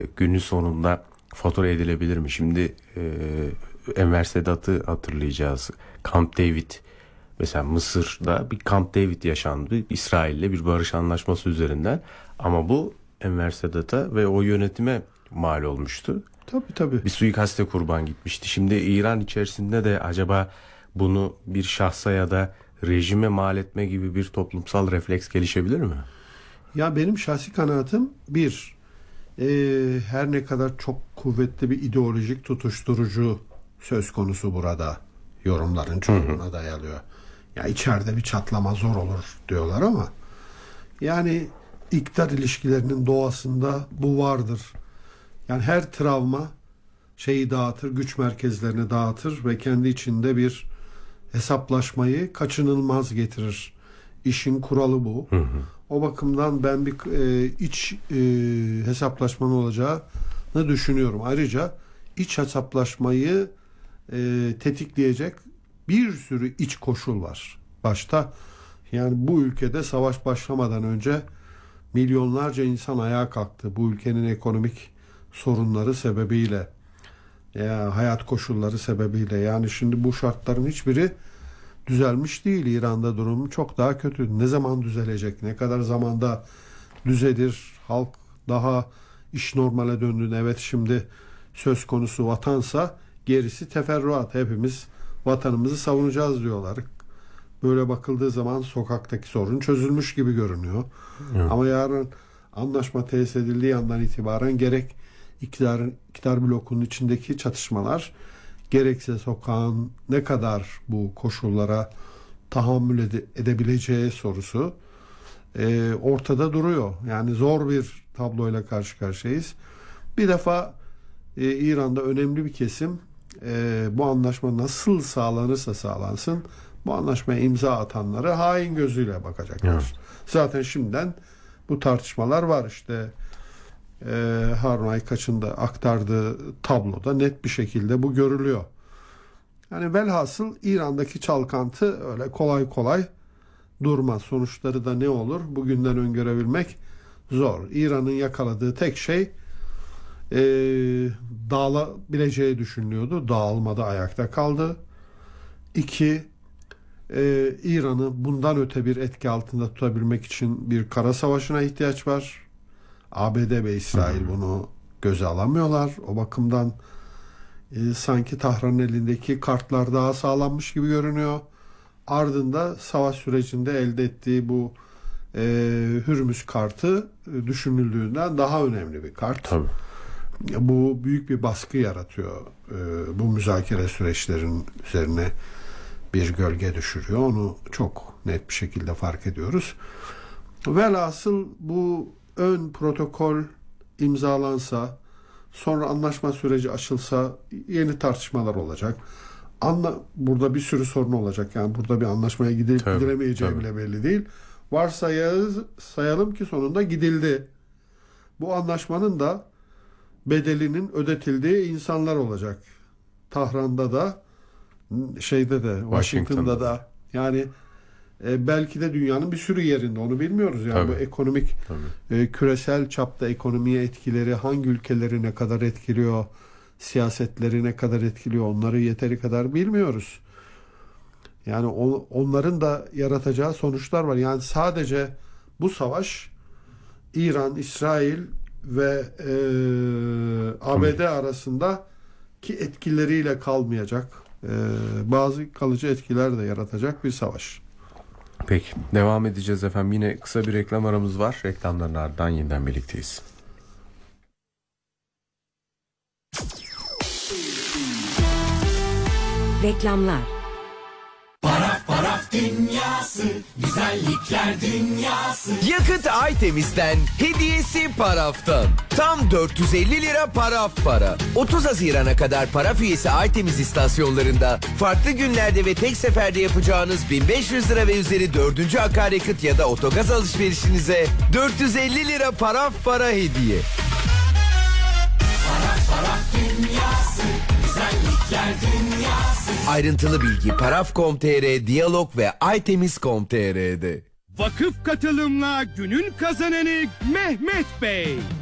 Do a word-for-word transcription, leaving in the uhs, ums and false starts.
günün sonunda fatura edilebilir mi? Şimdi e, Enver Sedat'ı hatırlayacağız. Camp David, mesela Mısır'da bir Camp David yaşandı. İsrail'le bir barış anlaşması üzerinden. Ama bu Enver Sedat'a ve o yönetime mal olmuştu. Tabii tabii. Bir suikaste kurban gitmişti. Şimdi İran içerisinde de acaba bunu bir şahsa ya da rejime mal etme gibi bir toplumsal refleks gelişebilir mi? Ya benim şahsi kanaatim bir, e, her ne kadar çok kuvvetli bir ideolojik tutuşturucu söz konusu burada, yorumların çoğuna dayalıyor. Ya içeride bir çatlama zor olur diyorlar ama yani iktidar ilişkilerinin doğasında bu vardır. Yani her travma şeyi dağıtır, güç merkezlerini dağıtır ve kendi içinde bir hesaplaşmayı kaçınılmaz getirir. İşin kuralı bu. Hı hı. O bakımdan ben bir e, iç e, hesaplaşmanın olacağını düşünüyorum. Ayrıca iç hesaplaşmayı e, tetikleyecek bir sürü iç koşul var. Başta yani bu ülkede savaş başlamadan önce milyonlarca insan ayağa kalktı. Bu ülkenin ekonomik sorunları sebebiyle, ya hayat koşulları sebebiyle. Yani şimdi bu şartların hiçbiri düzelmiş değil. İran'da durum çok daha kötü. Ne zaman düzelecek? Ne kadar zamanda düzelir? Halk daha iş normale döndüğünde, evet şimdi söz konusu vatansa gerisi teferruat. Hepimiz vatanımızı savunacağız diyorlar. Böyle bakıldığı zaman sokaktaki sorun çözülmüş gibi görünüyor. Evet. Ama yarın anlaşma tesis edildiği andan itibaren gerek iktidarın, iktidar blokunun içindeki çatışmalar, gerekse sokağın ne kadar bu koşullara tahammül ede, edebileceği sorusu e, ortada duruyor. Yani zor bir tabloyla karşı karşıyayız. Bir defa e, İran'da önemli bir kesim e, bu anlaşma nasıl sağlanırsa sağlansın bu anlaşmaya imza atanları hain gözüyle bakacaklar. Evet. Zaten şimdiden bu tartışmalar var. İşte e, Harun Aykaç'ın da aktardığı tabloda net bir şekilde bu görülüyor. Yani velhasıl İran'daki çalkantı öyle kolay kolay durmaz. Sonuçları da ne olur? Bugünden öngörebilmek zor. İran'ın yakaladığı tek şey e, dağılabileceği düşünülüyordu. Dağılmadı, ayakta kaldı. İki, e, İran'ı bundan öte bir etki altında tutabilmek için bir kara savaşına ihtiyaç var. A B D ve İsrail bunu göze alamıyorlar. O bakımdan e, sanki Tahran'ın elindeki kartlar daha sağlanmış gibi görünüyor. Ardında savaş sürecinde elde ettiği bu e, Hürmüz kartı e, düşünüldüğünden daha önemli bir kart. Tabii. Bu büyük bir baskı yaratıyor. E, bu müzakere süreçlerinin üzerine bir gölge düşürüyor. Onu çok net bir şekilde fark ediyoruz. Velhasıl bu ön protokol imzalansa, sonra anlaşma süreci açılsa yeni tartışmalar olacak. Anla, burada bir sürü sorun olacak. Yani burada bir anlaşmaya gidilip tabii, gidilemeyeceği tabii. bile belli değil. Varsayalım sayalım ki sonunda gidildi. Bu anlaşmanın da bedelinin ödetildiği insanlar olacak. Tahran'da da, şeyde de, Washington'da, Washington'da da. Yani e, belki de dünyanın bir sürü yerinde, onu bilmiyoruz. Yani tabii. Bu ekonomik e, küresel çapta ekonomiye etkileri hangi ülkeleri ne kadar etkiliyor, siyasetleri ne kadar etkiliyor, onları yeteri kadar bilmiyoruz. Yani on, onların da yaratacağı sonuçlar var. Yani sadece bu savaş İran, İsrail ve e, A B D arasında ki etkileriyle kalmayacak. E, bazı kalıcı etkiler de yaratacak bir savaş. Peki, devam edeceğiz efendim. Yine kısa bir reklam aramız var. Reklamların ardından yeniden birlikteyiz. Reklamlar. Paraf paraf dünyası, güzellikler dünyası. Yakıt Aytemiz'den, hediyesi Paraf'tan. Tam dört yüz elli lira Paraf para. otuz Haziran'a kadar Paraf üyesi Aytemiz istasyonlarında farklı günlerde ve tek seferde yapacağınız bin beş yüz lira ve üzeri dördüncü akaryakıt ya da otogaz alışverişinize dört yüz elli lira Paraf para hediye. Paraf paraf dünyası, güzellikler dünyası. Ayrıntılı bilgi paraf nokta com nokta tr, Diyalog ve aytemiz nokta com nokta tr'de. Vakıf katılımla günün kazananı Mehmet Bey.